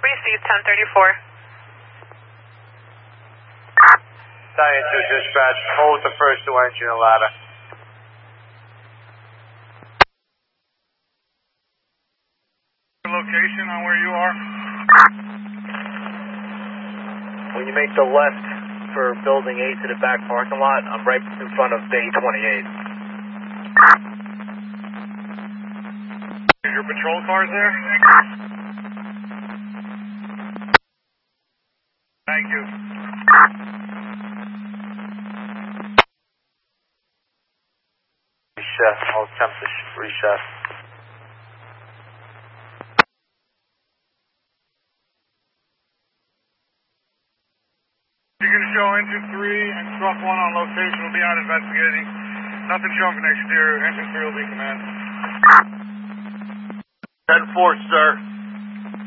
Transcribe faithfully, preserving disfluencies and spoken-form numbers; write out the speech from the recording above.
received ten thirty-four. Stallion two dispatch, hold the first two engine and ladder. Location on where you are? When you make the left for building eight to the back parking lot, I'm right in front of bay twenty-eight. Is your patrol cars there? Thank you. Reset, I'll attempt to reset. You're going to show engine three and truck one on location. We'll be out investigating. Nothing showing from the exterior. Engine three will be command. ten four, sir.